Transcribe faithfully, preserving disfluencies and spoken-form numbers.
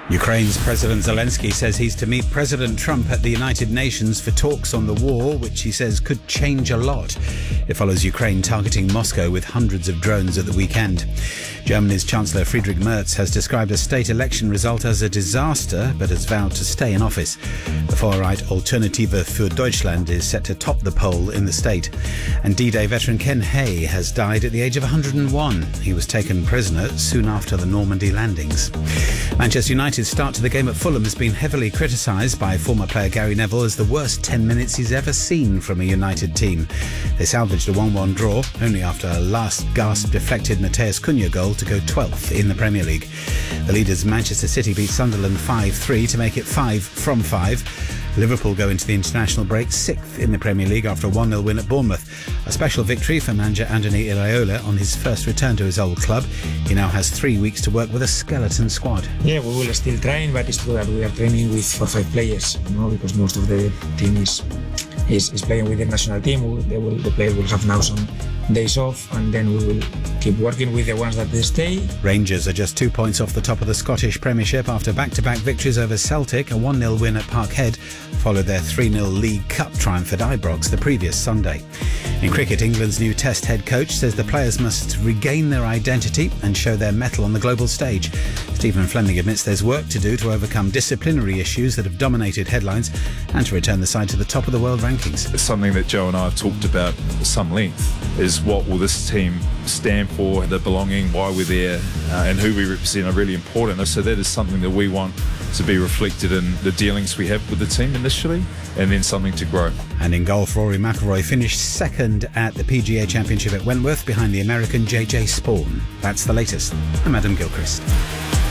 Ukraine's President Zelensky says he's to meet President Trump at the United Nations for talks on the war, which he says could change a lot. It follows Ukraine targeting Moscow with hundreds of drones at the weekend. Germany's Chancellor Friedrich Merz has described a state election result as a disaster, but has vowed to stay in office. The far-right Alternative für Deutschland is set to top the poll in the state. And D-Day veteran Ken Hay has died at the age of one hundred and one. He was taken prisoner soon after the Normandy landings. Manchester United's start to the game at Fulham has been heavily criticised by former player Gary Neville as the worst ten minutes he's ever seen from a United team. They salvaged a one one draw only after a last-gasp deflected Matheus Cunha goal to go twelfth in the Premier League. The leaders Manchester City beat Sunderland five three to make it five from five. Liverpool go into the international break sixth in the Premier League after a one nil win at Bournemouth. A special victory for manager Andoni Iraola on his first return to his old club. He now has three weeks to work with a skeleton squad. Yeah, we will still train, but it's true that we are training with four or five players, you know, because most of the team is is, is playing with the national team. They will, the players will have now some days off, and then we will keep working with the ones that they stay. Rangers are just two points off the top of the Scottish Premiership after back-to-back victories over Celtic. A one nil win at Parkhead followed their three nil League Cup triumph at Ibrox the previous Sunday. In cricket, England's new Test head coach says the players must regain their identity and show their mettle on the global stage. Stephen Fleming admits there's work to do to overcome disciplinary issues that have dominated headlines and to return the side to the top of the world rankings. It's something that Joe and I have talked about at some length, is what will this team stand for, the belonging, why we're there, uh, and who we represent are really important. So that is something that we want to be reflected in the dealings we have with the team initially, and then something to grow. And in golf, Rory McIlroy finished second at the P G A Championship at Wentworth behind the American J J Spawn. That's the latest. I'm Adam Gilchrist.